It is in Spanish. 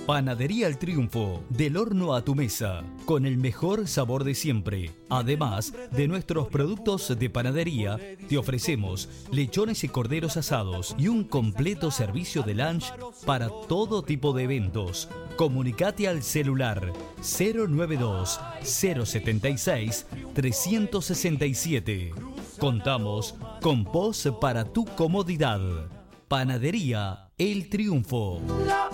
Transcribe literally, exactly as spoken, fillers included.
Panadería El Triunfo, del horno a tu mesa, con el mejor sabor de siempre. Además de nuestros productos de panadería, te ofrecemos lechones y corderos asados y un completo servicio de lunch para todo tipo de eventos. Comunicate al celular cero noventa y dos, cero setenta y seis, trescientos sesenta y siete. Contamos con post para tu comodidad. Panadería El Triunfo.